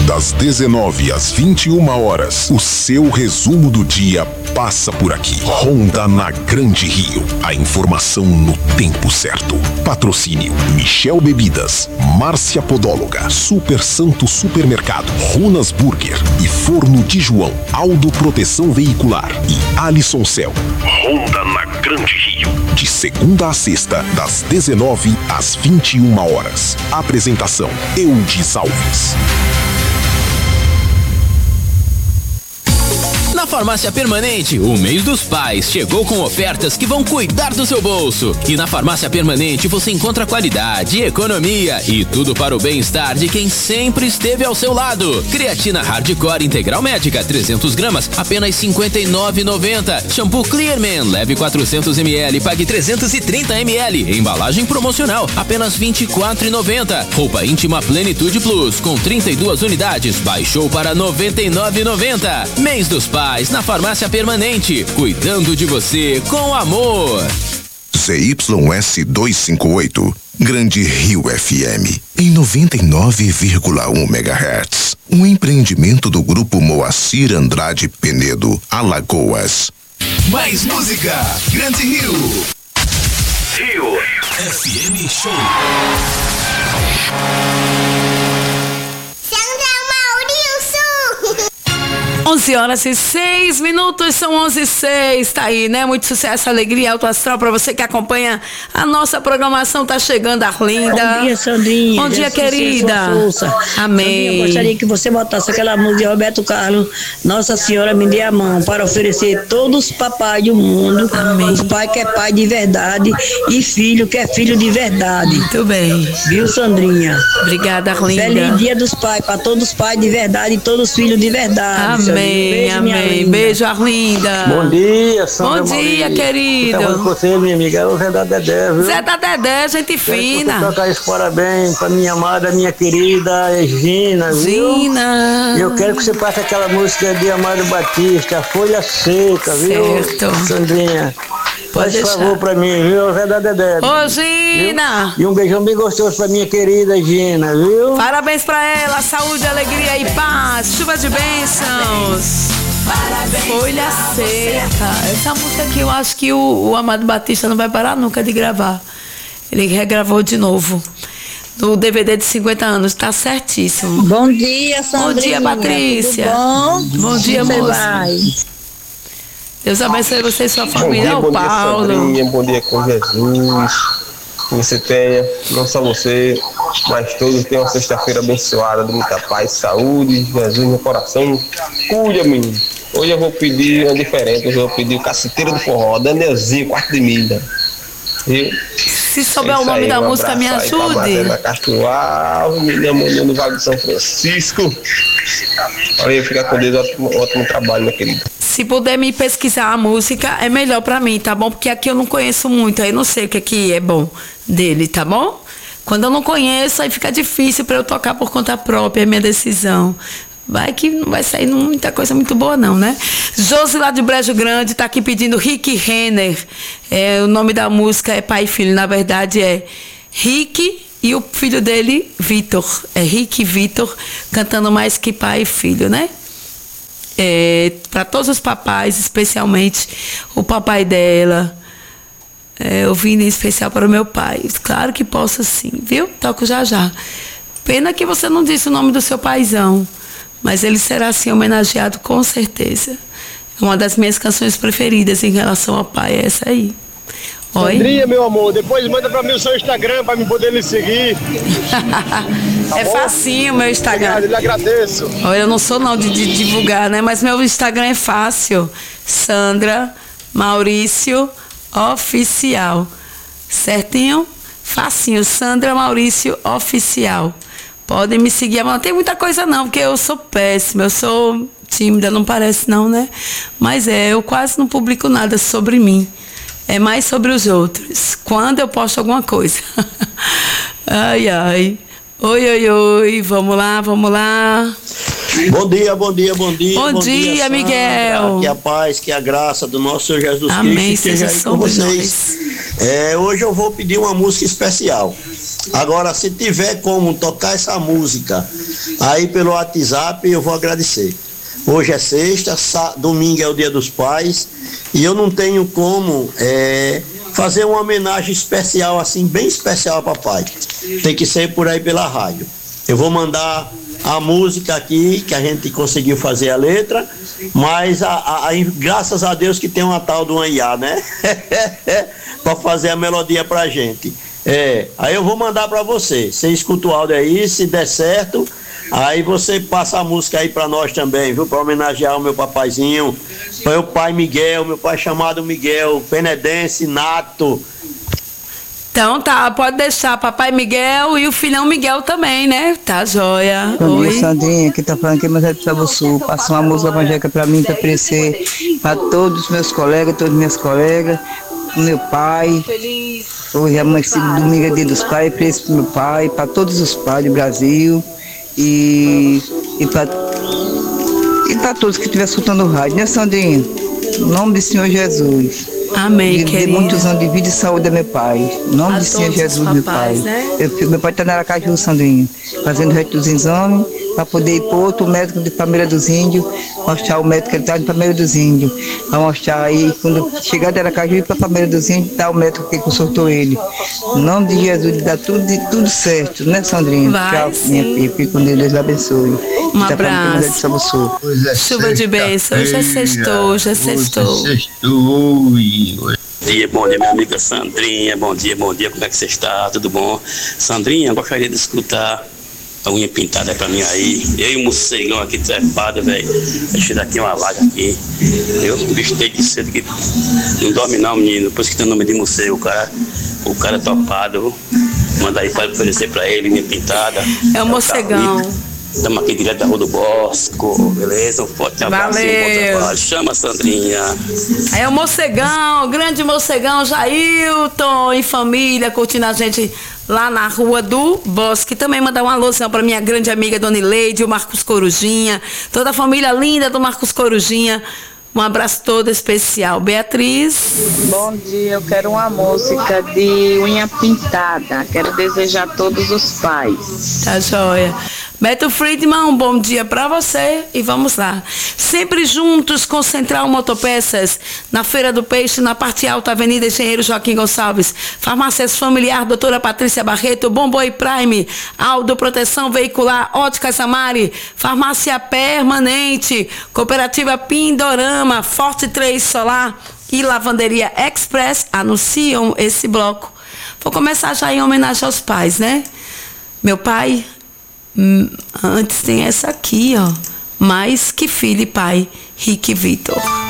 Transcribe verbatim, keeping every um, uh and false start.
Das dezenove às vinte e uma horas, o seu resumo do dia passa por aqui. Ronda na Grande Rio. A informação no tempo certo. Patrocínio Michel Bebidas, Márcia Podóloga, Super Santo Supermercado, Runas Burger e Forno de João, Aldo Proteção Veicular e Alisson Cel. Ronda na Grande Rio. De segunda a sexta, das dezenove às vinte e uma horas. Apresentação Eudes Alves. Na Farmácia Permanente, o mês dos pais chegou com ofertas que vão cuidar do seu bolso. E na Farmácia Permanente você encontra qualidade, economia e tudo para o bem-estar de quem sempre esteve ao seu lado. Creatina Hardcore Integral Médica, trezentos gramas, apenas cinquenta e nove reais e noventa centavos. Shampoo Clearman, leve quatrocentos mililitros, pague trezentos e trinta mililitros. Embalagem promocional, apenas vinte e quatro reais e noventa centavos. Roupa íntima Plenitude Plus, com trinta e duas unidades, baixou para noventa e nove reais e noventa centavos. Mês dos pais na Farmácia Permanente, cuidando de você com amor. Z Y S duzentos e cinquenta e oito, Grande Rio F M, em noventa e nove vírgula um megahertz. Um empreendimento do Grupo Moacir Andrade Penedo, Alagoas. Mais música, Grande Rio. Rio F M Show. onze horas e seis minutos, são onze e seis, tá aí, né? Muito sucesso, alegria, alto astral pra você que acompanha a nossa programação. Tá chegando a Arlinda. Bom dia, Sandrinha. Bom dia, Deus querida. Amém. Sandrinha, eu gostaria que você botasse aquela música de Roberto Carlos, Nossa Senhora me dê a mão, para oferecer todos os papais do mundo. Amém. Os pais que é pai de verdade e filho que é filho de verdade. Muito bem. Viu, Sandrinha? Obrigada, Arlinda. Feliz dia dos pais, para todos os pais de verdade e todos os filhos de verdade. Amém. Beijo, amém. Beijo, Arlinda. Bom dia, Sandra. Bom dia, Maurício. querido. Tá com você, minha amiga. É o Zé da Dedé, viu? Zé da Dedé, gente fina. Quero tocar esse parabéns pra minha amada, minha querida Gina, viu? Gina. Eu quero que você passe aquela música de Amado Batista, Folha Seca, viu? Certo. Sandrinha. Faz favor pra mim, viu? Zé da Dedé. Ô, Gina. Viu? E um beijão bem gostoso pra minha querida Gina, viu? Parabéns pra ela, saúde, alegria e paz, chuva de bênçãos. Parabéns. Folha Seca. Essa música aqui eu acho que o, o Amado Batista não vai parar nunca de gravar. Ele regravou de novo. Do D V D de cinquenta anos, tá certíssimo. Bom dia, Sandrinha. Bom dia, Patrícia. Tudo bom? Bom dia, Você moça. vai? Deus abençoe você e sua Bom família. dia, É o bom dia, Paulo. Sandrinha, bom dia com Jesus. Que você tenha, não só você, mas todos tenham uma sexta-feira abençoada, de muita paz, saúde, Jesus no coração. Cuida-me. Hoje eu vou pedir uma diferente, hoje eu vou pedir o Caceteiro do Forró, Danielzinho, quarto de milha. Viu? Se souber É o isso nome aí, da um música, me abraço aí pra ajude. Marcela Castro Alves, minha mãe no Vale de São Francisco. Valeu, fica com Deus, ótimo, ótimo trabalho, meu querido. Se puder me pesquisar a música, é melhor pra mim, tá bom? Porque aqui eu não conheço muito, aí não sei o que, que é bom dele, tá bom? Quando eu não conheço, aí fica difícil pra eu tocar por conta própria, é minha decisão. Vai que não vai sair muita coisa muito boa não, né? Josi lá de Brejo Grande tá aqui pedindo Rick Renner. É, o nome da música é Pai e Filho, na verdade é Rick e o filho dele, Vitor. É Rick e Vitor cantando Mais Que Pai e Filho, né? É, para todos os papais, especialmente o papai dela. É, eu vim em especial para o meu pai. Claro que posso sim, viu? Toco já já. Pena que você não disse o nome do seu paizão. Mas ele será assim homenageado com certeza. É uma das minhas canções preferidas em relação ao pai, é essa aí. Oi? Sandrinha, meu amor, depois manda pra mim o seu Instagram pra me poder lhe seguir. Tá é bom? Facinho o meu Instagram. Obrigado, eu lhe agradeço. Olha, eu não sou não de, de divulgar, né? Mas meu Instagram é fácil. Sandra Maurício Oficial. Certinho? Facinho. Sandra Maurício Oficial. Podem me seguir, mas não tem muita coisa não, porque eu sou péssima, eu sou tímida, não parece não, né? Mas é, eu quase não publico nada sobre mim. É mais sobre os outros. Quando eu posto alguma coisa. Ai, ai. Oi, oi, oi. Vamos lá, vamos lá. Bom dia, bom dia, bom dia. Bom, bom dia, dia Miguel. Que a paz, que a graça do nosso Senhor Jesus Amém, Cristo esteja aí com vocês. É, hoje eu vou pedir uma música especial. Agora, se tiver como tocar essa música aí pelo WhatsApp, eu vou agradecer. Hoje é sexta, domingo é o Dia dos Pais, e eu não tenho como é, fazer uma homenagem especial, assim, bem especial a papai. Tem que ser por aí pela rádio. Eu vou mandar a música aqui, que a gente conseguiu fazer a letra, mas a, a, a, graças a Deus que tem uma tal de uma I A, né? Para fazer a melodia pra gente. É, aí eu vou mandar para você. Você escuta o áudio aí, se der certo, aí você passa a música aí para nós também, viu? Para homenagear o meu papaizinho, para meu pai Miguel, meu pai chamado Miguel, penedense, nato. Então tá, pode deixar papai Miguel e o filhão Miguel também, né? Tá joia. Bom dia, Sandrinha, que tá falando aqui, mas é de Sabo Sul. Passa uma música evangélica para mim, para oferecer para todos os meus colegas, todas as minhas colegas, o meu pai. Feliz. Hoje é domingo é dia dos pais, para esse meu pai, para todos os pais do Brasil e, e para e para todos que estiverem escutando o rádio, né, Sandrinha? Em nome do Senhor Jesus. Amém, querida. De muitos anos de vida e saúde, meu pai. Em nome do Senhor Jesus, papais, meu pai. Né? Eu, meu pai está na Aracaju, Sandrinha, fazendo o resto dos exames, para poder ir para outro médico de Palmeira dos Índios, mostrar o médico que ele está de Palmeira dos Índios, para mostrar aí, quando chegar de Aracaju e ir para Palmeira dos Índios, está o médico que consultou ele. Em nome de Jesus, dá tudo, de, tudo certo, né, Sandrinha? Vai, tchau, sim. minha filha, fique com Deus, Deus abençoe. Um tá abraço. De Chuva de bênção, hoje é sextou, hoje é sextou. Bom dia, bom dia, minha amiga Sandrinha, bom dia, bom dia, como é que você está? Tudo bom? Sandrinha, gostaria de escutar a unha pintada pra mim aí. Eu e o morcegão aqui trepado, velho. Deixa daqui uma vaga aqui. Eu gostei de cedo que não dorme não, menino. Depois que tem o nome de morcego, o cara, o cara é topado. Manda aí para oferecer pra ele, unha pintada. É o morcegão. Estamos aqui direto da Rua do Bosco, beleza? Um forte abraço e um bom trabalho. Chama a Sandrinha. Aí é o morcegão, o grande morcegão Jailton e família curtindo a gente lá na Rua do Bosque. Também mandar um alôzão para minha grande amiga Dona Ileide, o Marcos Corujinha, toda a família linda do Marcos Corujinha. Um abraço todo especial. Beatriz. Bom dia, eu quero uma música de unha pintada. Quero desejar a todos os pais. Tá joia. Beto Friedman, um bom dia para você e vamos lá. Sempre juntos com Central Motopeças, na Feira do Peixe, na parte alta, Avenida Engenheiro Joaquim Gonçalves. Farmácias Familiar, doutora Patrícia Barreto, Bomboi Prime, Aldo Proteção Veicular, Óticas Amari, Farmácia Permanente, Cooperativa Pindorama, Forte três Solar e Lavanderia Express anunciam esse bloco. Vou começar já em homenagem aos pais, né? Meu pai... Antes tem essa aqui, ó. Mais que filho e pai, Rick Vitor.